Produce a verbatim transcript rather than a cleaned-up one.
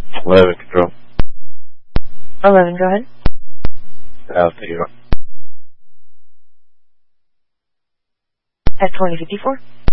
eleven, control. eleven, go ahead. I'll take it on. At twenty fifty-four.